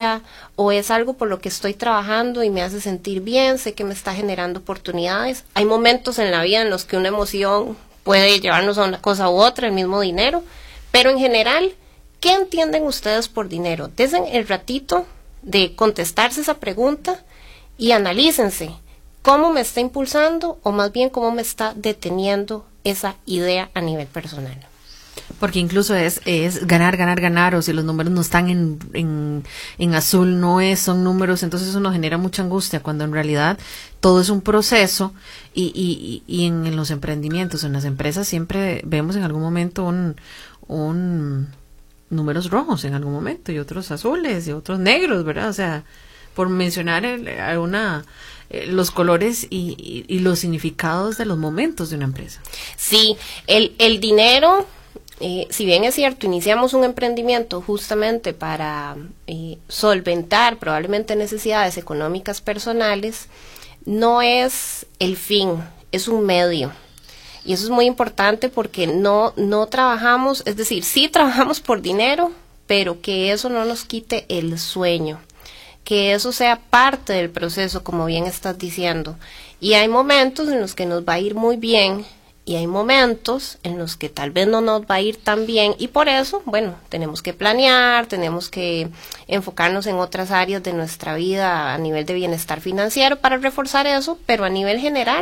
gusta, o es algo por lo que estoy trabajando y me hace sentir bien, sé que me está generando oportunidades. Hay momentos en la vida en los que una emoción puede llevarnos a una cosa u otra, el mismo dinero, pero en general, ¿qué entienden ustedes por dinero? Desen el ratito de contestarse esa pregunta y analícense cómo me está impulsando o más bien cómo me está deteniendo esa idea a nivel personal. Porque incluso es ganar, ganar, ganar, o si los números no están en azul, son números, entonces eso nos genera mucha angustia, cuando en realidad todo es un proceso y en los emprendimientos, en las empresas siempre vemos en algún momento un números rojos en algún momento y otros azules y otros negros, ¿verdad? O sea, por mencionar los colores y los significados de los momentos de una empresa. Sí, el dinero, si bien es cierto, iniciamos un emprendimiento justamente para solventar probablemente necesidades económicas personales, no es el fin, es un medio. Y eso es muy importante porque no trabajamos, es decir, sí trabajamos por dinero, pero que eso no nos quite el sueño, que eso sea parte del proceso, como bien estás diciendo. Y hay momentos en los que nos va a ir muy bien y hay momentos en los que tal vez no nos va a ir tan bien, y por eso, bueno, tenemos que planear, tenemos que enfocarnos en otras áreas de nuestra vida a nivel de bienestar financiero para reforzar eso, pero a nivel general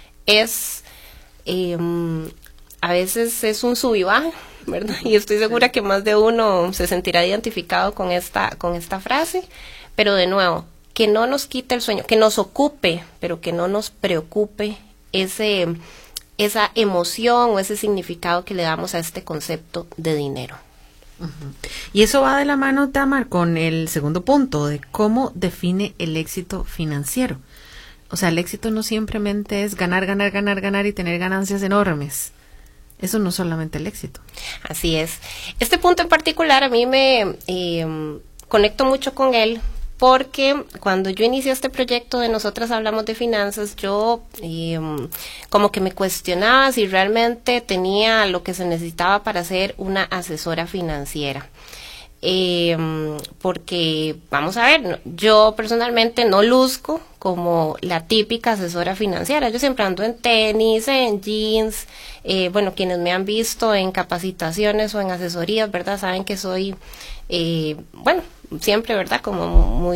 a veces es un sub y baja, ¿verdad? Y estoy segura que más de uno se sentirá identificado con esta frase, pero de nuevo, que no nos quite el sueño, que nos ocupe, pero que no nos preocupe esa emoción o ese significado que le damos a este concepto de dinero. Uh-huh. Y eso va de la mano, Tamar, con el segundo punto de cómo define el éxito financiero. O sea, el éxito no simplemente es ganar, ganar, ganar, ganar y tener ganancias enormes. Eso no es solamente el éxito. Así es. Este punto en particular a mí me conecto mucho con él, porque cuando yo inicié este proyecto de Nosotras Hablamos de Finanzas, yo como que me cuestionaba si realmente tenía lo que se necesitaba para ser una asesora financiera. Porque, vamos a ver, yo personalmente no luzco como la típica asesora financiera. Yo siempre ando en tenis, en jeans. Bueno, quienes me han visto en capacitaciones o en asesorías, ¿verdad? Saben que soy, bueno, siempre, ¿verdad? Como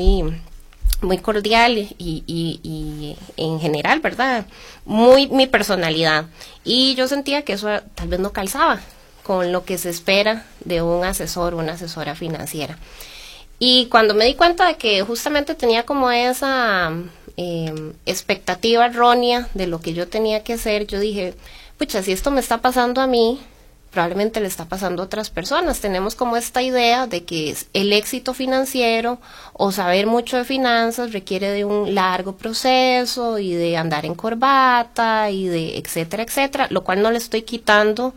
muy cordial y en general, ¿verdad? Muy mi personalidad. Y yo sentía que eso tal vez no calzaba con lo que se espera de un asesor o una asesora financiera. Y cuando me di cuenta de que justamente tenía como esa expectativa errónea de lo que yo tenía que hacer, yo dije, pucha, si esto me está pasando a mí, probablemente le está pasando a otras personas. Tenemos como esta idea de que el éxito financiero o saber mucho de finanzas requiere de un largo proceso y de andar en corbata y de etcétera, etcétera, lo cual no le estoy quitando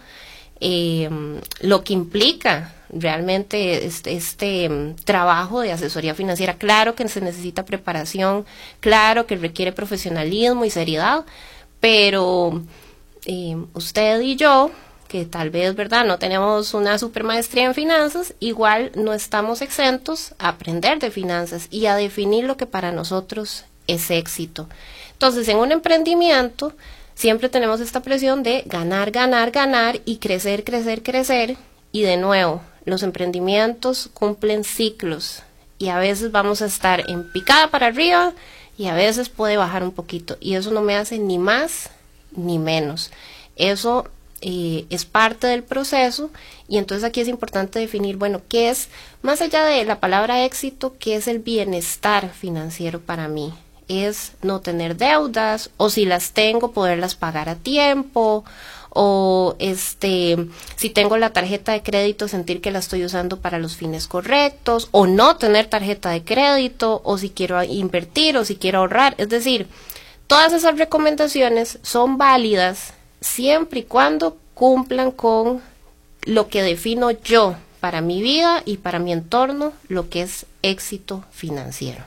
lo que implica realmente este trabajo de asesoría financiera. Claro que se necesita preparación, claro que requiere profesionalismo y seriedad, pero usted y yo, que tal vez, ¿verdad?, no tenemos una super maestría en finanzas, igual no estamos exentos a aprender de finanzas y a definir lo que para nosotros es éxito. Entonces, en un emprendimiento siempre tenemos esta presión de ganar, ganar, ganar y crecer, crecer, crecer. Y de nuevo, los emprendimientos cumplen ciclos y a veces vamos a estar en picada para arriba y a veces puede bajar un poquito. Y eso no me hace ni más ni menos. Eso es parte del proceso, y entonces aquí es importante definir, bueno, qué es, más allá de la palabra éxito, qué es el bienestar financiero para mí. Es no tener deudas, o si las tengo, poderlas pagar a tiempo, o si tengo la tarjeta de crédito, sentir que la estoy usando para los fines correctos, o no tener tarjeta de crédito, o si quiero invertir, o si quiero ahorrar. Es decir, todas esas recomendaciones son válidas siempre y cuando cumplan con lo que defino yo para mi vida y para mi entorno, lo que es éxito financiero.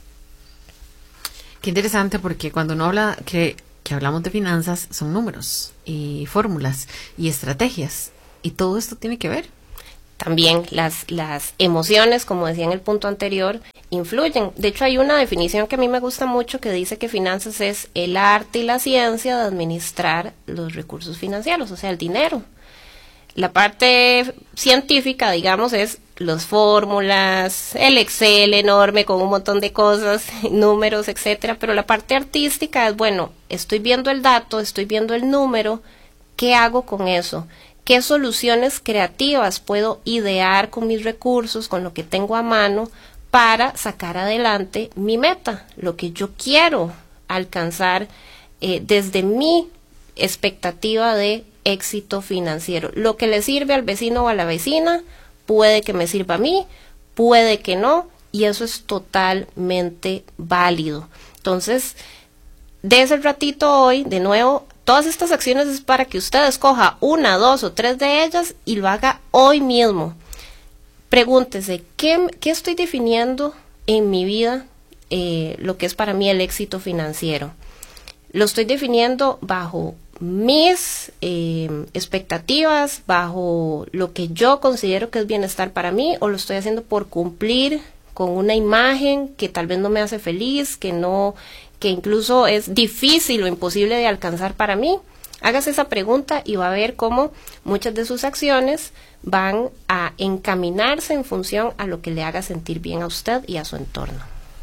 Qué interesante, porque cuando uno habla que hablamos de finanzas, son números y fórmulas y estrategias, y todo esto tiene que ver. También las emociones, como decía en el punto anterior, influyen. De hecho, hay una definición que a mí me gusta mucho que dice que finanzas es el arte y la ciencia de administrar los recursos financieros, o sea, el dinero. La parte científica, digamos, es las fórmulas, el Excel enorme con un montón de cosas, números, etcétera, pero la parte artística es, bueno, estoy viendo el dato, estoy viendo el número, ¿qué hago con eso? ¿Qué soluciones creativas puedo idear con mis recursos, con lo que tengo a mano, para sacar adelante mi meta, lo que yo quiero alcanzar desde mi expectativa de éxito financiero? Lo que le sirve al vecino o a la vecina puede que me sirva a mí, puede que no, y eso es totalmente válido. Entonces, de ese ratito hoy, de nuevo, todas estas acciones es para que usted escoja 1, 2 o 3 de ellas y lo haga hoy mismo. Pregúntese, ¿qué estoy definiendo en mi vida lo que es para mí el éxito financiero? ¿Lo estoy definiendo bajo mis expectativas, bajo lo que yo considero que es bienestar para mí, o lo estoy haciendo por cumplir con una imagen que tal vez no me hace feliz, que incluso es difícil o imposible de alcanzar para mí? Hágase esa pregunta y va a ver cómo muchas de sus acciones van a encaminarse en función a lo que le haga sentir bien a usted y a su entorno.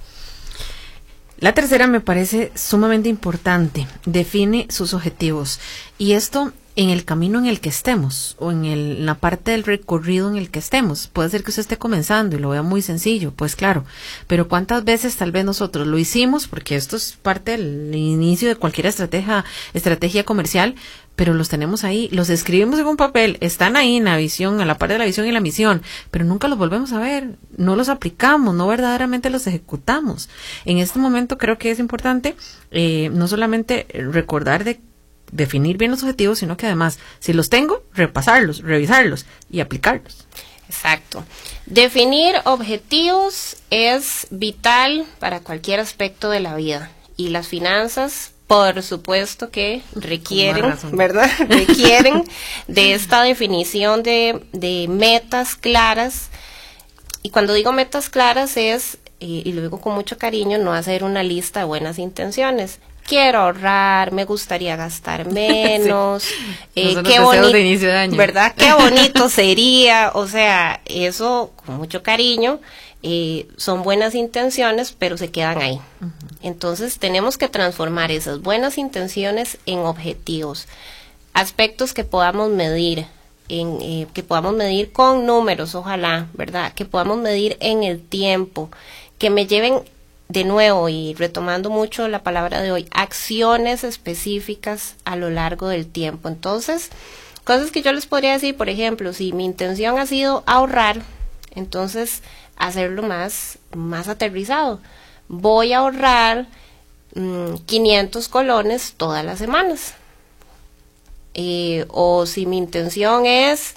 La tercera me parece sumamente importante. Define sus objetivos. Y esto en el camino en el que estemos, o en la parte del recorrido en el que estemos. Puede ser que usted esté comenzando y lo vea muy sencillo, pues claro. Pero ¿cuántas veces tal vez nosotros lo hicimos? Porque esto es parte del inicio de cualquier estrategia comercial, pero los tenemos ahí, los escribimos en un papel, están ahí en la visión, a la par de la visión y la misión, pero nunca los volvemos a ver, no los aplicamos, no verdaderamente los ejecutamos. En este momento creo que es importante no solamente recordar de definir bien los objetivos, sino que además, si los tengo, repasarlos, revisarlos y aplicarlos. Exacto. Definir objetivos es vital para cualquier aspecto de la vida, y las finanzas, por supuesto que requieren, ¿verdad? Requieren de esta definición de metas claras. Y cuando digo metas claras es, y lo digo con mucho cariño, no hacer una lista de buenas intenciones. Quiero ahorrar, me gustaría gastar menos, sí. Qué bonito, de inicio de año, ¿verdad? Qué bonito sería, o sea, eso con mucho cariño, son buenas intenciones, pero se quedan ahí. Uh-huh. Entonces tenemos que transformar esas buenas intenciones en objetivos, aspectos que podamos medir, que podamos medir con números, ojalá, ¿verdad? Que podamos medir en el tiempo, que me lleven, de nuevo, y retomando mucho la palabra de hoy, acciones específicas a lo largo del tiempo. Entonces, cosas que yo les podría decir, por ejemplo, si mi intención ha sido ahorrar, entonces hacerlo más aterrizado. Voy a ahorrar 500 colones todas las semanas. O si mi intención es,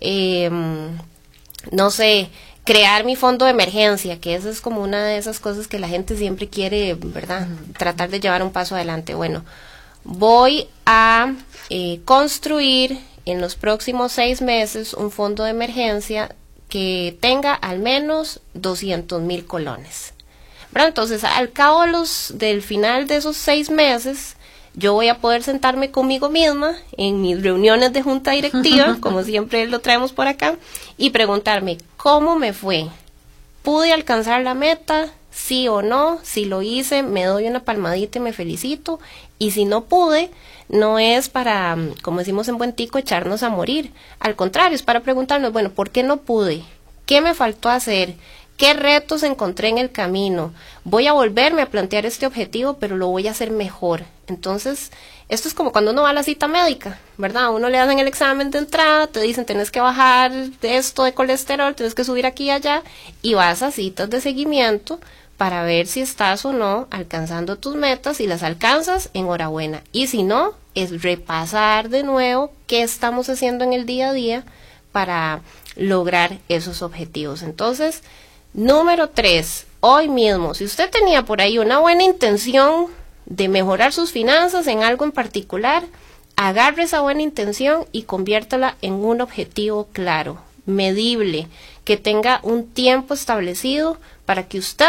no sé, crear mi fondo de emergencia, que eso es como una de esas cosas que la gente siempre quiere, ¿verdad? Tratar de llevar un paso adelante. Bueno, voy a construir en los próximos 6 meses un fondo de emergencia que tenga al menos 200,000 colones. ¿Verdad? Entonces, al cabo del final de esos 6 meses, yo voy a poder sentarme conmigo misma en mis reuniones de junta directiva, como siempre lo traemos por acá, y preguntarme, ¿cómo me fue? ¿Pude alcanzar la meta? ¿Sí o no? Si lo hice, me doy una palmadita y me felicito. Y si no pude, no es para, como decimos en buen tico, echarnos a morir. Al contrario, es para preguntarnos, bueno, ¿por qué no pude? ¿Qué me faltó hacer? ¿Qué retos encontré en el camino? Voy a volverme a plantear este objetivo, pero lo voy a hacer mejor. Entonces, esto es como cuando uno va a la cita médica, ¿verdad? A uno le hacen el examen de entrada, te dicen, tenés que bajar de esto de colesterol, tienes que subir aquí y allá, y vas a citas de seguimiento para ver si estás o no alcanzando tus metas. Si las alcanzas, enhorabuena. Y si no, es repasar de nuevo qué estamos haciendo en el día a día para lograr esos objetivos. Entonces, número 3, hoy mismo, si usted tenía por ahí una buena intención de mejorar sus finanzas en algo en particular, agarre esa buena intención y conviértala en un objetivo claro, medible, que tenga un tiempo establecido para que usted